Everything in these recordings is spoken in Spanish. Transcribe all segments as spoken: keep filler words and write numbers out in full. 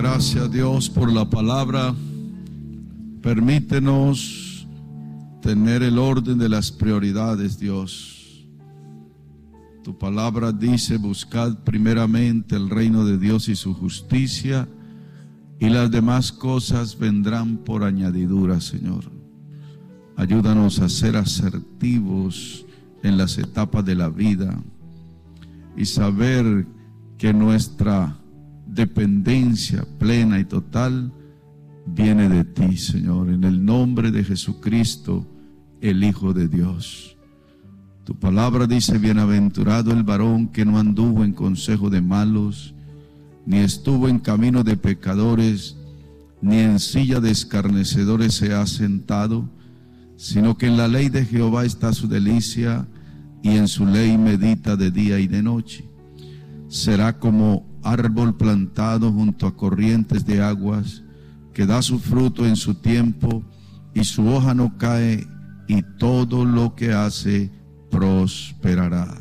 Gracias, Dios, por la palabra. Permítenos tener el orden de las prioridades, Dios. Tu palabra dice: buscad primeramente el reino de Dios y su justicia, y las demás cosas vendrán por añadidura, Señor. Ayúdanos a ser asertivos en las etapas de la vida y saber que nuestra dependencia plena y total viene de ti, Señor, en el nombre de Jesucristo, el Hijo de Dios. Tu palabra dice: bienaventurado el varón que no anduvo en consejo de malos, ni estuvo en camino de pecadores, ni en silla de escarnecedores se ha sentado, sino que en la ley de Jehová está su delicia, y en su ley medita de día y de noche. Será como árbol plantado junto a corrientes de aguas, que da su fruto en su tiempo, y su hoja no cae, y todo lo que hace prosperará.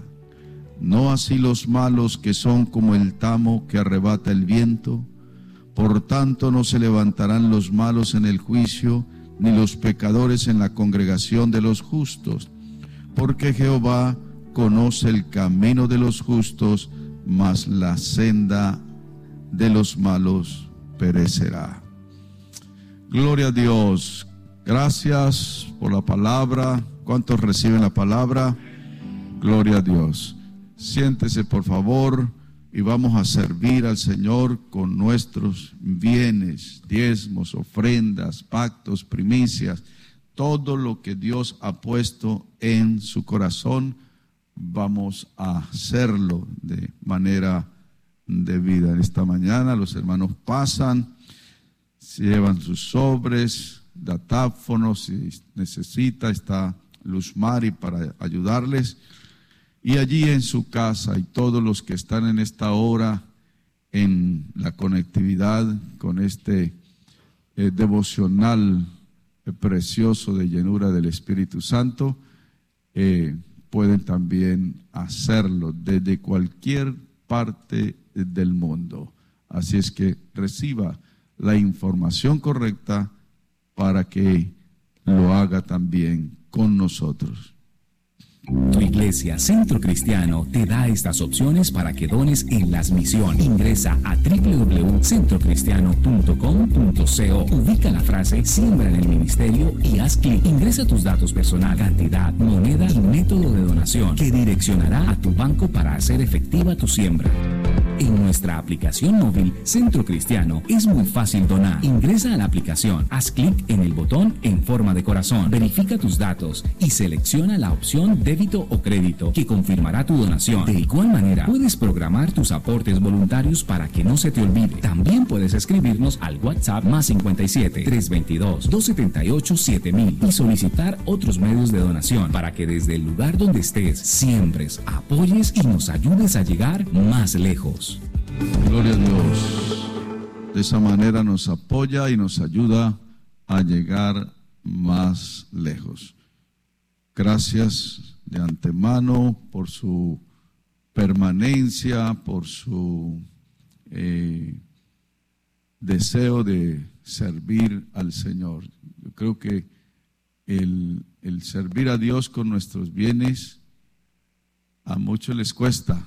No así los malos, que son como el tamo que arrebata el viento. Por tanto no se levantarán los malos en el juicio, ni los pecadores en la congregación de los justos, porque Jehová conoce el camino de los justos, mas la senda de los malos perecerá. Gloria a Dios. Gracias por la palabra. ¿Cuántos reciben la palabra? Gloria a Dios. Siéntese, por favor, y vamos a servir al Señor con nuestros bienes, diezmos, ofrendas, pactos, primicias, todo lo que Dios ha puesto en su corazón. Vamos a hacerlo de manera debida. En esta mañana los hermanos pasan, llevan sus sobres, datáfonos, si necesita, está Luz Mari para ayudarles. Y allí en su casa, y todos los que están en esta hora en la conectividad con este eh, devocional eh, precioso de llenura del Espíritu Santo, eh, pueden también hacerlo desde cualquier parte del mundo. Así es que reciba la información correcta para que lo haga también con nosotros. Tu iglesia Centro Cristiano te da estas opciones para que dones en las misiones. Ingresa a doble u doble u doble u punto centro cristiano punto com punto co. Ubica la frase "Siembra en el ministerio" y haz clic. Ingresa tus datos personal, cantidad, moneda y método de donación, que direccionará a tu banco para hacer efectiva tu siembra. En nuestra aplicación móvil Centro Cristiano es muy fácil donar. Ingresa a la aplicación, haz clic en el botón en forma de corazón, verifica tus datos y selecciona la opción débito o crédito, que confirmará tu donación. De igual manera, puedes programar tus aportes voluntarios para que no se te olvide. También puedes escribirnos al WhatsApp más cincuenta y siete, trescientos veintidós, doscientos setenta y ocho, siete mil y solicitar otros medios de donación para que desde el lugar donde estés siembres, apoyes y nos ayudes a llegar más lejos. Gloria a Dios. De esa manera nos apoya y nos ayuda a llegar más lejos. Gracias de antemano por su permanencia, por su eh, deseo de servir al Señor. Yo creo que el, el servir a Dios con nuestros bienes a muchos les cuesta,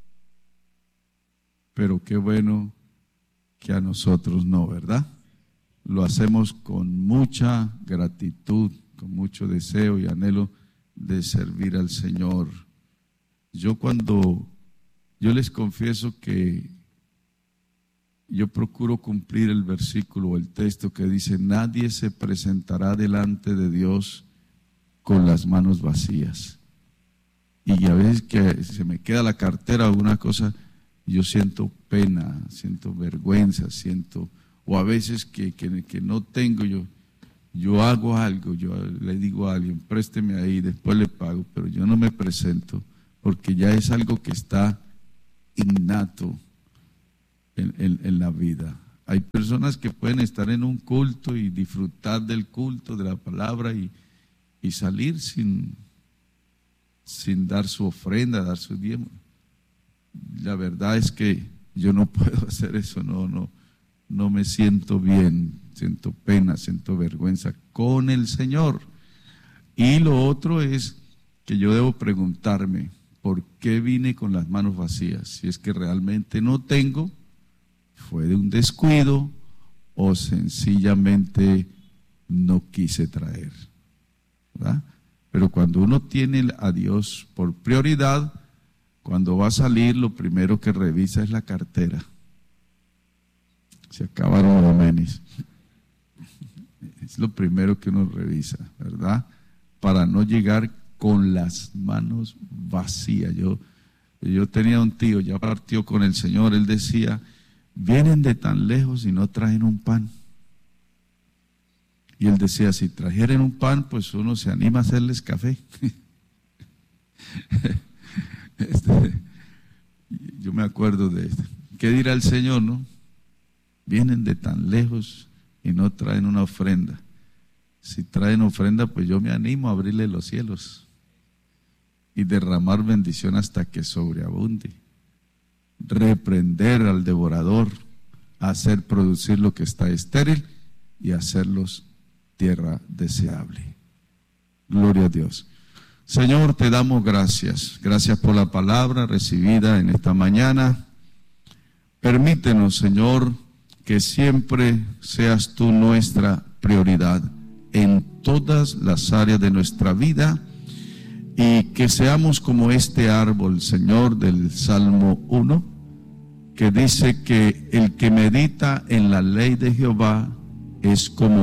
pero qué bueno que a nosotros no, ¿verdad? Lo hacemos con mucha gratitud, con mucho deseo y anhelo de servir al Señor. Yo cuando, yo les confieso que yo procuro cumplir el versículo o el texto que dice: nadie se presentará delante de Dios con las manos vacías. Y a veces que se me queda la cartera o alguna cosa, yo siento pena, siento vergüenza, siento, o a veces que, que, que no tengo, yo, yo hago algo, yo le digo a alguien: présteme ahí, después le pago, pero yo no me presento, porque ya es algo que está innato en, en, en la vida. Hay personas que pueden estar en un culto y disfrutar del culto, de la palabra, y, y salir sin, sin dar su ofrenda, dar su diezmo. La verdad es que yo no puedo hacer eso, no, no, no me siento bien, siento pena, siento vergüenza con el Señor. Y lo otro es que yo debo preguntarme, ¿por qué vine con las manos vacías? Si es que realmente no tengo, fue de un descuido o sencillamente no quise traer, ¿verdad? Pero cuando uno tiene a Dios por prioridad, cuando va a salir, lo primero que revisa es la cartera. Se acabaron los menis. Es lo primero que uno revisa, ¿verdad? Para no llegar con las manos vacías. Yo, yo tenía un tío, ya partió con el Señor, él decía, vienen de tan lejos y no traen un pan. Y él decía, si trajeran un pan, pues uno se anima a hacerles café. Este, yo me acuerdo de esto. ¿Qué dirá el Señor, no? Vienen de tan lejos y no traen una ofrenda. Si traen ofrenda, pues yo me animo a abrirle los cielos y derramar bendición hasta que sobreabunde. Reprender al devorador, hacer producir lo que está estéril y hacerlos tierra deseable. Gloria a Dios. Señor, te damos gracias. Gracias por la palabra recibida en esta mañana. Permítenos, Señor, que siempre seas tú nuestra prioridad en todas las áreas de nuestra vida y que seamos como este árbol, Señor, del Salmo uno, que dice que el que medita en la ley de Jehová es como